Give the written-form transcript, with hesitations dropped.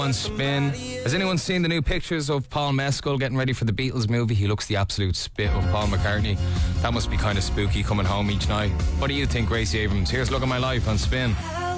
On Spin. Has anyone seen the new pictures of Paul Mescal getting ready for the Beatles movie? He looks the absolute spit of Paul McCartney. That must be kind of spooky coming home each night. What do you think, Gracie Abrams? Here's Look at My Life on Spin.